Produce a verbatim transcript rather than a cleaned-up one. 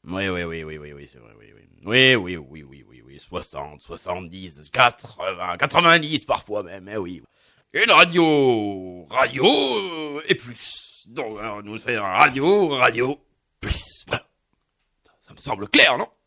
Oui, oui, oui, oui, oui, oui, c'est vrai, oui, oui. Oui, oui, oui, oui, oui, oui, soixante, soixante-dix, quatre-vingts, quatre-vingt-dix parfois même, eh oui. Une radio, radio euh, et plus. Donc, alors, nous faisons radio, radio, plus. Voilà. Ça me semble clair, non?